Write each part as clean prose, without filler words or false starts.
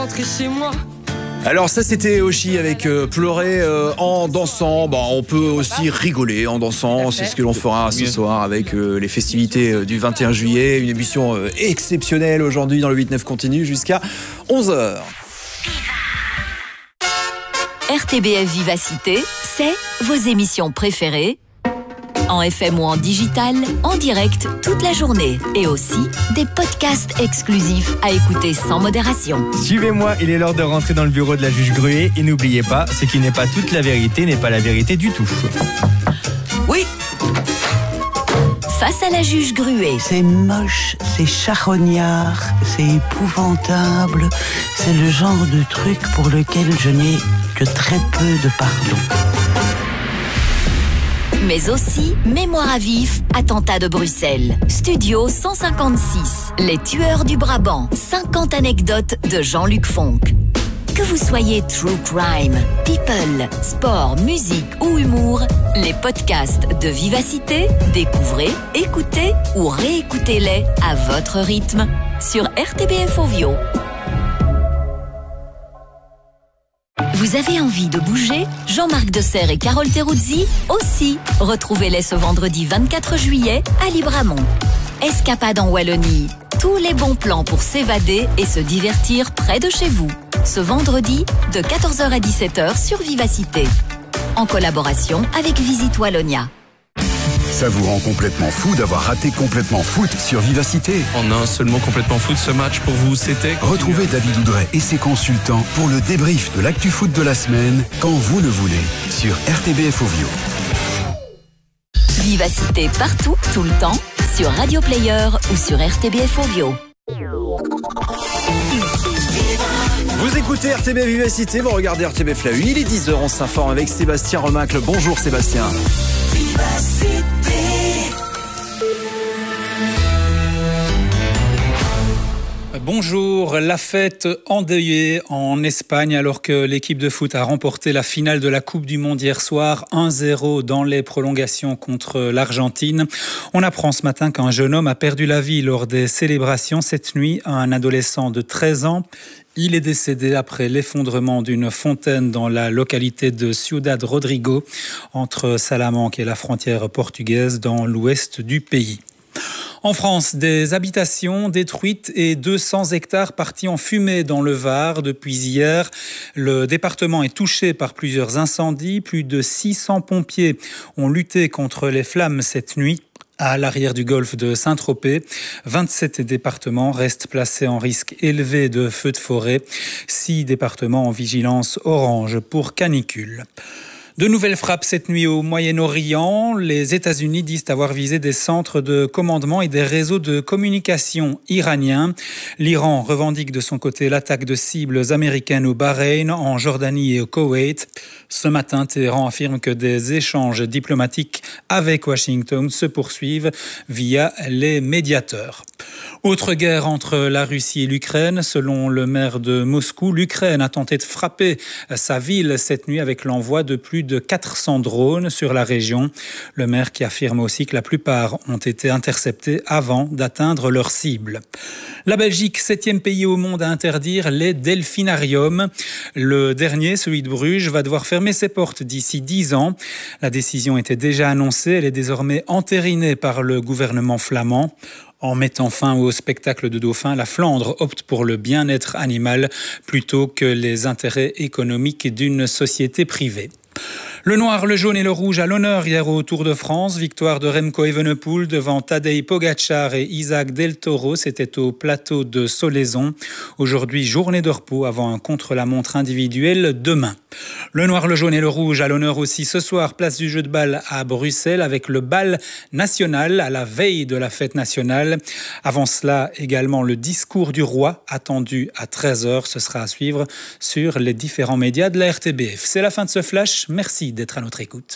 Rentrer chez moi. Alors ça c'était Oshi avec pleurer en dansant. On peut aussi rigoler en dansant. C'est ce que l'on fera ce soir avec les festivités du 21 juillet. Une émission exceptionnelle aujourd'hui dans le 8-9 continue jusqu'à 11h. RTBF Vivacité, c'est vos émissions préférées en FM ou en digital, en direct toute la journée. Et aussi des podcasts exclusifs à écouter sans modération. Suivez-moi, il est l'heure de rentrer dans le bureau de la juge Gruet. Et n'oubliez pas, ce qui n'est pas toute la vérité n'est pas la vérité du tout. Oui. Face à la juge Gruet. C'est moche, c'est charognard, c'est épouvantable. C'est le genre de truc pour lequel je n'ai que très peu de pardon. Mais aussi Mémoire à vif, attentat de Bruxelles. Studio 156, Les tueurs du Brabant. 50 anecdotes de Jean-Luc Fonck. Que vous soyez true crime, people, sport, musique ou humour, les podcasts de Vivacité, découvrez, écoutez ou réécoutez-les à votre rythme sur RTBF Ovio. Vous avez envie de bouger? Jean-Marc Desserre et Carole Teruzzi aussi. Retrouvez-les ce vendredi 24 juillet à Libramont. Escapade en Wallonie. Tous les bons plans pour s'évader et se divertir près de chez vous. Ce vendredi de 14h à 17h sur Vivacité. En collaboration avec Visite Wallonia. Ça vous rend complètement fou d'avoir raté Complètement Foot sur Vivacité. En un seul mot, Complètement Foot, ce match pour vous, c'était... Retrouvez David Oudret et ses consultants pour le débrief de l'actu foot de la semaine, quand vous le voulez, sur RTBF Ovio. Vivacité partout, tout le temps, sur Radio Player ou sur RTBF Ovio. Vous écoutez RTBF Vivacité, vous regardez RTBF La 1, il est 10h, on s'informe avec Sébastien Remacle. Bonjour Sébastien. Bonjour, la fête endeuillée en Espagne alors que l'équipe de foot a remporté la finale de la Coupe du Monde hier soir 1-0 dans les prolongations contre l'Argentine. On apprend ce matin qu'un jeune homme a perdu la vie lors des célébrations cette nuit, un adolescent de 13 ans. Il est décédé après l'effondrement d'une fontaine dans la localité de Ciudad Rodrigo, entre Salamanque et la frontière portugaise dans l'ouest du pays. En France, des habitations détruites et 200 hectares partis en fumée dans le Var depuis hier. Le département est touché par plusieurs incendies. Plus de 600 pompiers ont lutté contre les flammes cette nuit. À l'arrière du golfe de Saint-Tropez, 27 départements restent placés en risque élevé de feux de forêt. 6 départements en vigilance orange pour canicule. De nouvelles frappes cette nuit au Moyen-Orient. Les États-Unis disent avoir visé des centres de commandement et des réseaux de communication iraniens. L'Iran revendique de son côté l'attaque de cibles américaines au Bahreïn, en Jordanie et au Koweït. Ce matin, Téhéran affirme que des échanges diplomatiques avec Washington se poursuivent via les médiateurs. Autre guerre entre la Russie et l'Ukraine. Selon le maire de Moscou, l'Ukraine a tenté de frapper sa ville cette nuit avec l'envoi de plus de 400 drones sur la région. Le maire qui affirme aussi que la plupart ont été interceptés avant d'atteindre leur cible. La Belgique, 7e pays au monde à interdire les delphinariums. Le dernier, celui de Bruges, va devoir fermer ses portes d'ici 10 ans. La décision était déjà annoncée, elle est désormais entérinée par le gouvernement flamand. En mettant fin au spectacle de dauphins, la Flandre opte pour le bien-être animal plutôt que les intérêts économiques d'une société privée. Le noir, le jaune et le rouge à l'honneur hier au Tour de France. Victoire de Remco Evenepoel devant Tadej Pogačar et Isaac Del Toro. C'était au plateau de Solaizon. Aujourd'hui, journée de repos avant un contre-la-montre individuel demain. Le noir, le jaune et le rouge à l'honneur aussi ce soir. Place du jeu de balle à Bruxelles avec le bal national à la veille de la fête nationale. Avant cela, également le discours du roi attendu à 13h. Ce sera à suivre sur les différents médias de la RTBF. C'est la fin de ce flash. Merci d'être à notre écoute.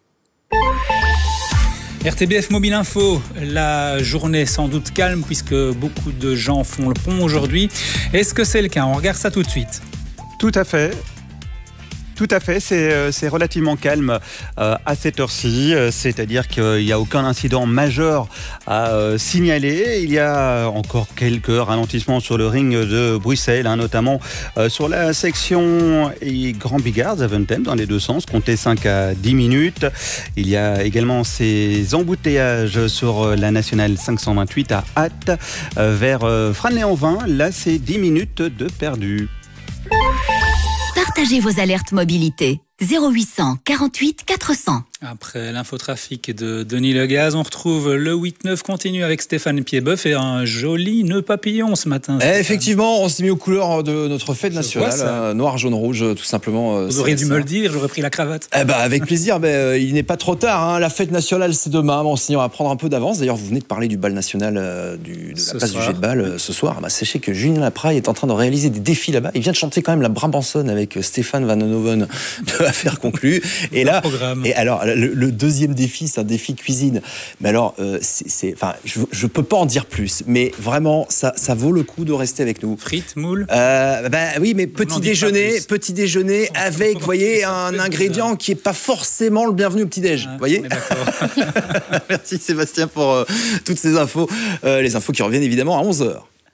RTBF Mobile Info, la journée sans doute calme puisque beaucoup de gens font le pont aujourd'hui. Est-ce que c'est le cas? On regarde ça tout de suite. Tout à fait. tout à fait. C'est relativement calme à cette heure-ci. C'est-à-dire qu'il n'y a aucun incident majeur à signaler. Il y a encore quelques ralentissements sur le ring de Bruxelles, notamment sur la section Grand Bigard, Zaventem, dans les deux sens, comptez 5 à 10 minutes. Il y a également ces embouteillages sur la nationale 528 à Ath, vers Franley-en-Vin. Là, c'est 10 minutes de perdu. Partagez vos alertes mobilité. 0800 48 400. Après l'infotrafic de Denis Legaz, on retrouve le 8-9 continu avec Stéphane Piedboeuf et un joli nœud papillon ce matin. Effectivement, on s'est mis aux couleurs de notre fête nationale, noir, jaune, rouge, tout simplement. Vous auriez dû me le dire, j'aurais pris la cravate. Avec plaisir, il n'est pas trop tard. La fête nationale, c'est demain. Bon, sinon, on va prendre un peu d'avance. D'ailleurs, vous venez de parler du bal national, de la place du jet de balle ce soir. Sachez que Julien Lapraille est en train de réaliser des défis là-bas. Il vient de chanter quand même la Brabançonne avec Stéphane Van Hoven de l'affaire conclue. Et là, alors, le deuxième défi, c'est un défi cuisine. Mais alors, je peux pas en dire plus. Mais vraiment, ça vaut le coup de rester avec nous. Frites, moules. Oui, mais petit déjeuner avec, vous voyez, un ingrédient qui est pas forcément le bienvenu au petit déj. Vous voyez. Merci Sébastien pour toutes ces infos. Les infos qui reviennent évidemment à 11h.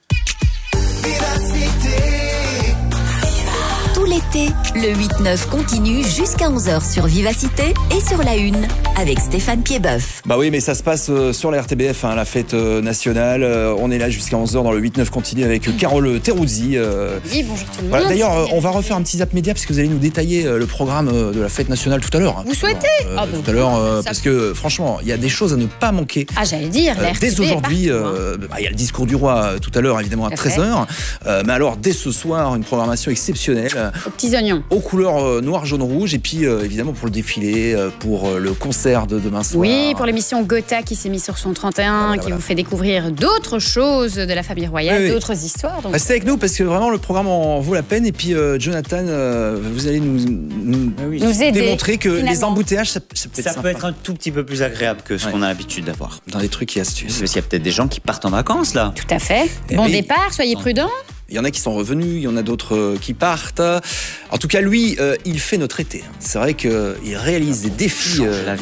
L'été, le 8-9 continue jusqu'à 11h sur Vivacité et sur La Une avec Stéphane Piedboeuf. Oui, mais ça se passe sur la RTBF, la fête nationale. On est là jusqu'à 11h dans le 8-9 continue avec Carole Teruzzi. Oui, bonjour tout le monde. D'ailleurs, on va refaire un petit zap média parce que vous allez nous détailler le programme de la fête nationale tout à l'heure. Vous souhaitez tout à l'heure, parce que franchement, il y a des choses à ne pas manquer. J'allais dire, la RTB dès aujourd'hui, il y a le discours du roi tout à l'heure, évidemment, à 13h. Mais alors, dès ce soir, une programmation exceptionnelle. Aux petits oignons. Aux couleurs noir, jaune, rouge. Et puis, évidemment, pour le défilé, pour le concert de demain soir. Oui, pour l'émission Gotha qui s'est mise sur son 31, qui vous fait découvrir d'autres choses de la famille royale, d'autres histoires. Donc... Restez avec nous parce que vraiment, le programme en vaut la peine. Et puis, Jonathan, vous allez nous aider, démontrer que finalement. les embouteillages, ça peut être un tout petit peu plus agréable que ce qu'on a l'habitude d'avoir. Dans des trucs et astuces. Parce qu'il y a peut-être des gens qui partent en vacances, là. Tout à fait. Bon départ, soyez prudents. Il y en a qui sont revenus, il y en a d'autres qui partent. En tout cas, lui, il fait notre été. C'est vrai qu'il réalise des défis.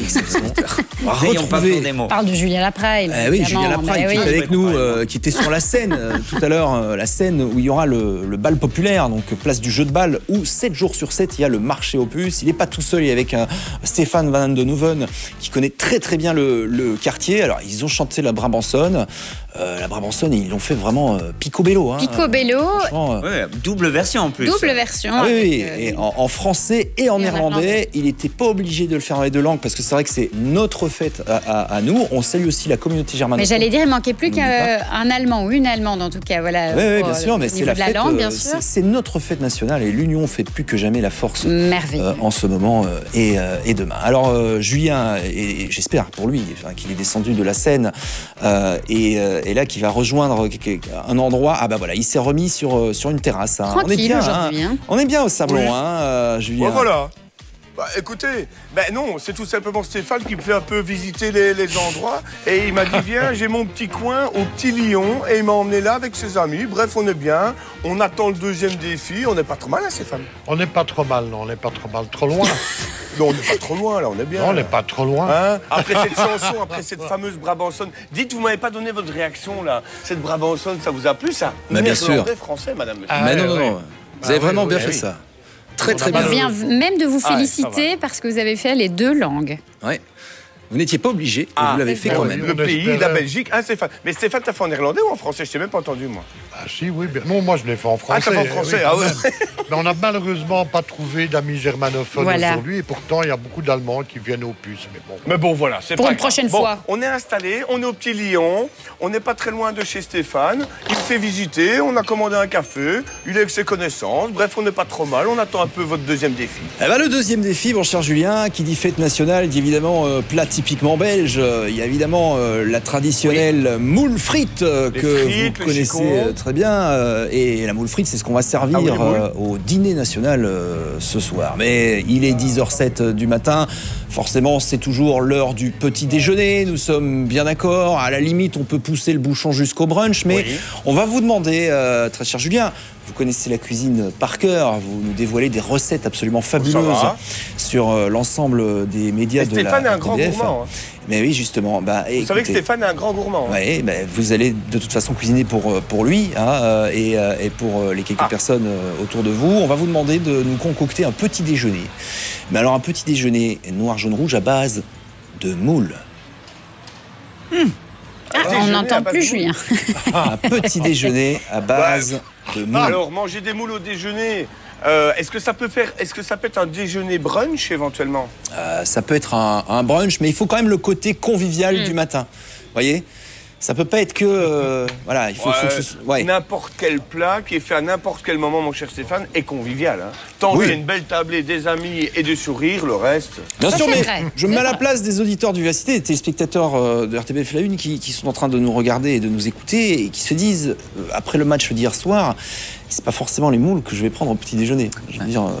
On parle de Julien Lapraille. Oui, Julien Lapraille qui est avec nous, qui était sur la scène tout à l'heure, la scène où il y aura le bal populaire, donc place du jeu de balle, où 7 jours sur 7, il y a le marché aux puces. Il n'est pas tout seul, il est avec Stéphane Van Hoven, qui connaît très très bien le quartier. Alors, ils ont chanté la Brabançonne. La Brabançonne, ils l'ont fait vraiment picobello. Picobello. Double version en plus. Double version. Et en français et en néerlandais. Il n'était pas obligé de le faire dans les deux langues parce que c'est vrai que c'est notre fête à nous. On salue aussi la communauté germanophone. Mais j'allais dire, il manquait plus qu'un Allemand ou une Allemande en tout cas. Voilà, oui, bien sûr, mais c'est la fête. Langue, bien sûr. C'est notre fête nationale et l'union fait plus que jamais la force en ce moment et demain. Alors Julien, et j'espère pour lui qu'il est descendu de la Seine et là qui va rejoindre un endroit. Il s'est remis sur une terrasse. On est bien aujourd'hui. On est bien au Sablon, Julien. Voilà. Écoutez, non, c'est tout simplement Stéphane qui me fait un peu visiter les endroits et il m'a dit viens, j'ai mon petit coin au Petit Lion et il m'a emmené là avec ses amis. Bref, on est bien, on attend le deuxième défi, on n'est pas trop mal, Stéphane. On n'est pas trop mal, non, on n'est pas trop mal, trop loin. Non, on n'est pas trop loin, là, on est bien. Non, on n'est pas trop loin. Après cette chanson, après cette fameuse Brabançonne, dites, vous m'avez pas donné votre réaction, là. Cette Brabançonne, ça vous a plu, ça? Bien sûr. Français, madame. Non. Vous avez vraiment bien fait ça. Très très bien. On vient même de vous féliciter parce que vous avez fait les deux langues. Ouais. Vous n'étiez pas obligé, mais vous l'avez fait quand même. Le pays, la Belgique, Stéphane. Mais Stéphane, t'as fait en néerlandais ou en français? Je t'ai même pas entendu, moi. Si, oui. Non, moi, je l'ai fait en français. T'as fait en français, Mais on n'a malheureusement pas trouvé d'amis germanophones aujourd'hui. Et pourtant, il y a beaucoup d'Allemands qui viennent aux puces. Mais bon, voilà. C'est pour une prochaine fois. On est installé, on est au Petit Lion. On n'est pas très loin de chez Stéphane. Il me fait visiter. On a commandé un café. Il est avec ses connaissances. Bref, on n'est pas trop mal. On attend un peu votre deuxième défi. Le deuxième défi, mon cher Julien, qui dit fête nationale, dit évidemment plat typiquement belge. Il y a évidemment la traditionnelle moule frite que vous connaissez très bien. Et la moule frite, c'est ce qu'on va servir au dîner national ce soir. Mais il est 10h07 du matin. Forcément, c'est toujours l'heure du petit déjeuner. Nous sommes bien d'accord. À la limite, on peut pousser le bouchon jusqu'au brunch. Mais on va vous demander, très cher Julien, vous connaissez la cuisine par cœur. Vous nous dévoilez des recettes absolument fabuleuses sur l'ensemble des médias de la Stéphane est un grand gourmand. Mais oui, justement. Vous savez que Stéphane est un grand gourmand. Oui, vous allez de toute façon cuisiner pour lui et pour les quelques personnes autour de vous. On va vous demander de nous concocter un petit déjeuner. Mais alors un petit déjeuner noir, jaune, rouge à base de moules. On n'entend plus Julien. Un petit déjeuner à base de moules. Alors, manger des moules au déjeuner, est-ce que ça peut être un déjeuner brunch éventuellement? Ça peut être un brunch, mais il faut quand même le côté convivial du matin. Vous voyez? Ça peut pas être que... voilà, il faut que n'importe quel plat qui est fait à n'importe quel moment, mon cher Stéphane, est convivial. Hein. Tant qu'il y a une belle tablée, des amis et des sourires, le reste... Bien sûr, mais je me mets à la place des auditeurs du Vivacité, des téléspectateurs de RTBF La Une qui sont en train de nous regarder et de nous écouter et qui se disent, après le match d'hier soir, c'est pas forcément les moules que je vais prendre au petit déjeuner. Je veux dire...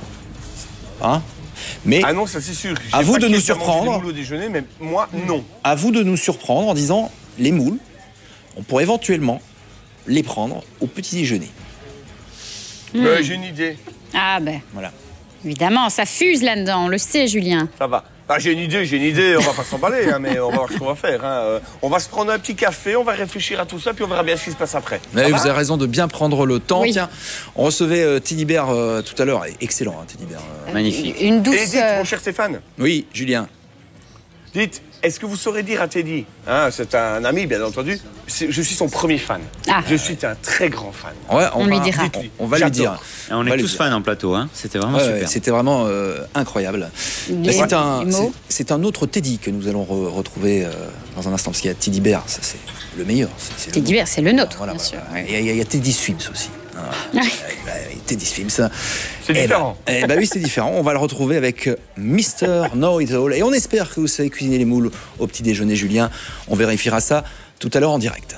Mais ah non, ça c'est sûr. À vous de nous surprendre. Des moules au déjeuner, mais moi, non. À vous de nous surprendre en disant, les moules, on pourrait éventuellement les prendre au petit déjeuner. J'ai une idée. Ah ben. Voilà. Évidemment, ça fuse là-dedans, on le sait, Julien. Ça va. J'ai une idée, on va pas s'emballer, mais on va voir ce qu'on va faire. On va se prendre un petit café, on va réfléchir à tout ça, puis on verra bien ce qui se passe après. Vous avez raison de bien prendre le temps. Tiens, on recevait Teddy Bear tout à l'heure. Excellent, Teddy Bear. Magnifique. Une douce... Et dites, mon cher Stéphane. Oui, Julien. Dites, est-ce que vous saurez dire à Teddy, c'est un ami bien entendu, je suis son premier fan. Je suis un très grand fan. Ouais, on lui dira. On va lui dire. Et on est tous fans en plateau, c'était vraiment super. C'était vraiment incroyable. C'est un autre Teddy que nous allons retrouver dans un instant, parce qu'il y a Teddy Bear, ça c'est le meilleur. Teddy Bear, c'est le nôtre, bien sûr. Il y a Teddy Swims aussi. Teddy Swims. C'est différent. Oui, c'est différent. On va le retrouver avec Mr. Know-It-All. Et on espère que vous savez cuisiner les moules au petit déjeuner, Julien. On vérifiera ça tout à l'heure en direct.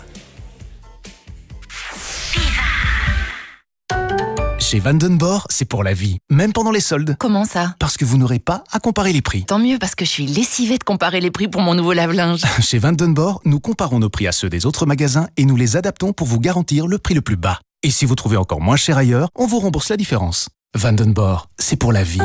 Chez Vandenborg, c'est pour la vie, même pendant les soldes. Comment ça? Parce que vous n'aurez pas à comparer les prix. Tant mieux, parce que je suis lessivée de comparer les prix pour mon nouveau lave-linge. Chez Vandenborg, nous comparons nos prix à ceux des autres magasins et nous les adaptons pour vous garantir le prix le plus bas. Et si vous trouvez encore moins cher ailleurs, on vous rembourse la différence. Vandenborg, c'est pour la vie.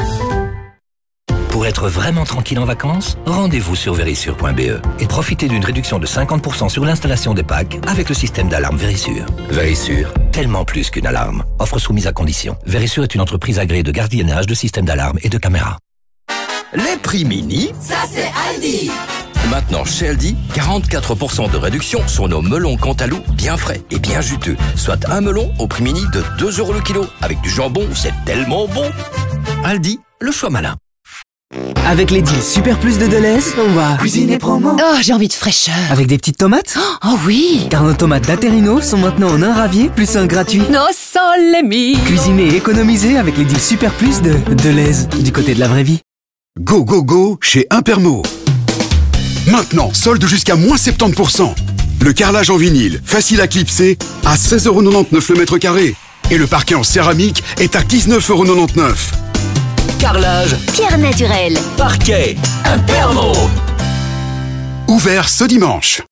Pour être vraiment tranquille en vacances, rendez-vous sur Verisure.be et profitez d'une réduction de 50% sur l'installation des packs avec le système d'alarme Verisure. Verisure, tellement plus qu'une alarme. Offre soumise à condition. Verisure est une entreprise agréée de gardiennage, de systèmes d'alarme et de caméras. Les prix mini, ça c'est Aldi. Maintenant chez Aldi, 44% de réduction sur nos melons Cantalou bien frais et bien juteux. Soit un melon au prix mini de 2 € le kilo. Avec du jambon, c'est tellement bon. Aldi, le choix malin. Avec les deals Super Plus de Deleuze, on va cuisiner promo. Oh, j'ai envie de fraîcheur. Avec des petites tomates. Oh oui. Car nos tomates d'Aterino sont maintenant en un ravier plus un gratuit. No sole mio. Cuisiner et économiser avec les deals Super Plus de Deleuze, du côté de la vraie vie. Go, go, go chez Impermo. Maintenant, solde jusqu'à moins 70%. Le carrelage en vinyle, facile à clipser, à 16,99 € le mètre carré. Et le parquet en céramique est à 19,99 €. Carrelage, Pierre naturelle, parquet, Impermo. Ouvert ce dimanche.